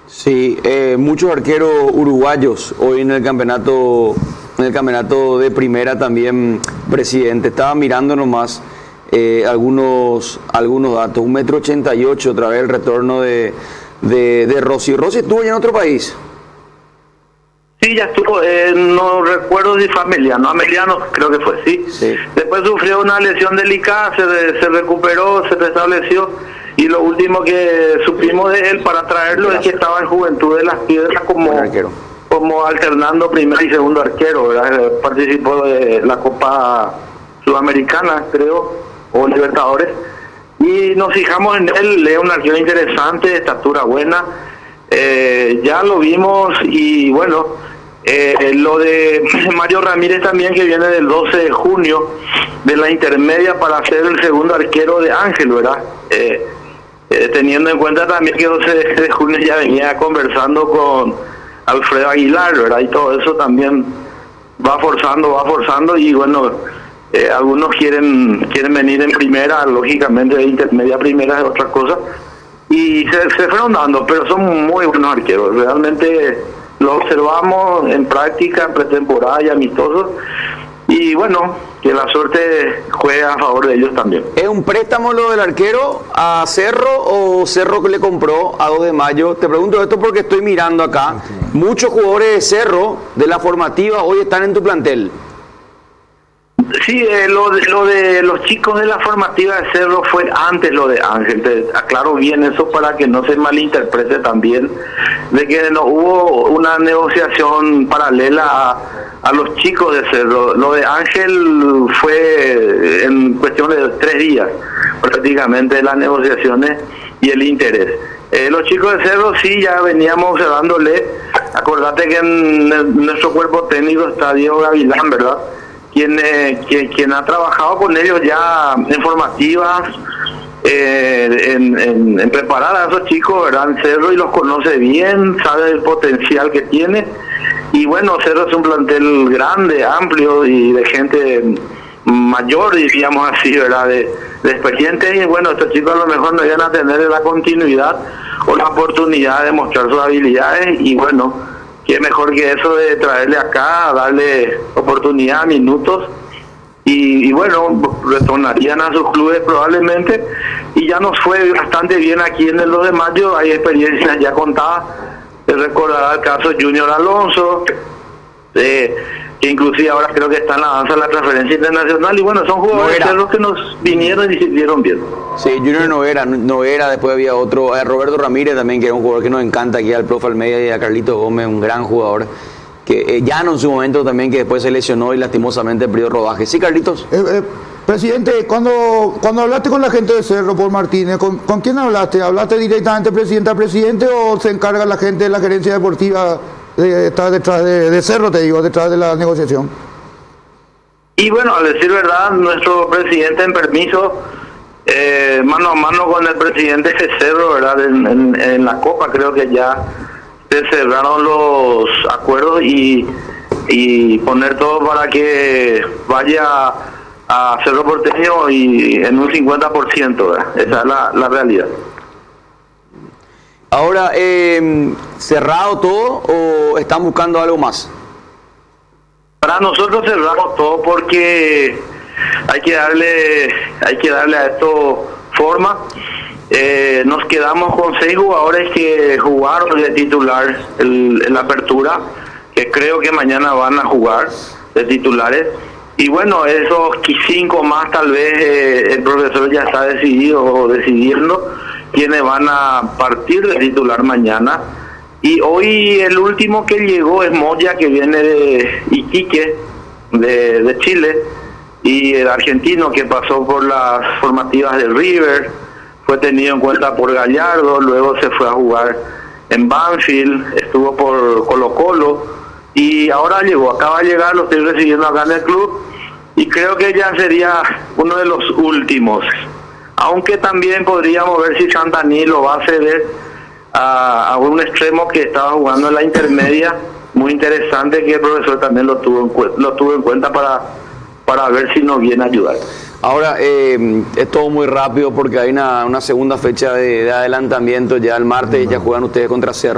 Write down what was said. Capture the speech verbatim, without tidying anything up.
Sí, eh, muchos arqueros uruguayos hoy en el campeonato, en el campeonato de primera también, presidente. Estaba mirando nomás eh, algunos, algunos datos. Un metro ochenta y ocho, otra vez el retorno de, de, de Rossi. ¿Rossi estuvo ya en otro país? Sí, ya estuvo, eh, no recuerdo si fue Ameliano, Ameliano creo que fue, sí. Sí. Después sufrió una lesión delicada, se, se recuperó, se restableció, y lo último que supimos de él para traerlo Gracias. es que estaba en Juventud de las Piedras como, como alternando primer y segundo arquero, ¿verdad? Participó de la Copa Sudamericana, creo, o Libertadores, y nos fijamos en él, es un arquero interesante, de estatura buena, eh, ya lo vimos, y bueno, Eh, lo de Mario Ramírez también, que viene del doce de junio de la intermedia para ser el segundo arquero de Ángel, ¿verdad? Eh, eh, teniendo en cuenta también que doce de junio ya venía conversando con Alfredo Aguilar, ¿verdad? Y todo eso también va forzando, va forzando, y bueno, eh, algunos quieren quieren venir en primera, lógicamente de intermedia a primera es otra cosa, y se, se fueron dando, pero son muy buenos arqueros, realmente. Lo observamos en práctica, en pretemporada y amistosos, y bueno, que la suerte juegue a favor de ellos también. ¿Es un préstamo lo del arquero a Cerro o Cerro que le compró a dos de mayo? Te pregunto esto porque estoy mirando acá. Muchos jugadores de Cerro, de la formativa, hoy están en tu plantel. Sí, eh, lo, de, lo de los chicos de la formativa de Cerro fue antes lo de Ángel. Te aclaro bien eso para que no se malinterprete también, de que no hubo una negociación paralela a, a los chicos de Cerro. Lo de Ángel fue en cuestión de tres días, prácticamente, las negociaciones y el interés. Eh, los chicos de Cerro sí, ya veníamos observándole. Acordate que en el, nuestro cuerpo técnico está Diego Gavilán, ¿verdad? Quien, eh, quien, quien ha trabajado con ellos ya en formativas, eh, en, en, en preparar a esos chicos, ¿verdad? En Cerro, y los conoce bien, sabe el potencial que tiene, y bueno, Cerro es un plantel grande, amplio y de gente mayor, diríamos así, ¿verdad? De, de experientes, y bueno, estos chicos a lo mejor no iban a tener la continuidad o la oportunidad de mostrar sus habilidades, y bueno, qué mejor que eso de traerle acá, darle oportunidad, minutos, y, y bueno, retornarían a sus clubes probablemente, y ya nos fue bastante bien aquí en el dos de mayo, hay experiencias ya contadas. Se recordará el caso Junior Alonso, eh, que inclusive ahora creo que está en la danza de la transferencia internacional, y bueno, son jugadores de los que nos vinieron y se dieron bien. Sí, Junior Noguera, Noguera, después había otro, eh, Roberto Ramírez también, que era un jugador que nos encanta aquí, al profe Almeida, y a Carlito Gómez, un gran jugador, que eh, ya no en su momento también, que después se lesionó y lastimosamente perdió rodaje. Sí, Carlitos. Eh, eh, presidente, cuando cuando hablaste con la gente de Cerro, Paul Martínez, ¿con, ¿con quién hablaste? ¿Hablaste directamente presidente a presidente o se encarga la gente de la gerencia deportiva de estar detrás de, de Cerro, te digo, detrás de la negociación? Y bueno, a decir verdad, nuestro presidente en permiso, eh, mano a mano con el presidente de Cerro, ¿verdad? En, en, en la Copa creo que ya se cerraron los acuerdos, y, y poner todo para que vaya a Cerro Porteño y en un cincuenta por ciento, ¿verdad? Esa es la, la realidad. Ahora, eh, ¿cerrado todo o están buscando algo más? Para nosotros cerramos todo porque hay que darle hay que darle a esto forma. Eh, nos quedamos con seis jugadores que jugaron de titular el, en la apertura, que creo que mañana van a jugar de titulares, y bueno, esos cinco más tal vez eh, el profesor ya está decidido o decidiendo quienes van a partir de titular mañana. Y hoy el último que llegó es Moya, que viene de Iquique, de, de Chile, y el argentino que pasó por las formativas del River, fue tenido en cuenta por Gallardo, luego se fue a jugar en Banfield, estuvo por Colo Colo, y ahora llegó, acaba de llegar, lo estoy recibiendo acá en el club, y creo que ya sería uno de los últimos. Aunque también podríamos ver si Santaní lo va a ceder a, a un extremo que estaba jugando en la intermedia, muy interesante, que el profesor también lo tuvo en, lo tuvo en cuenta para, para ver si nos viene a ayudar. Ahora, eh, es todo muy rápido porque hay una, una segunda fecha de, de adelantamiento, ya el martes ya juegan ustedes contra Cerro.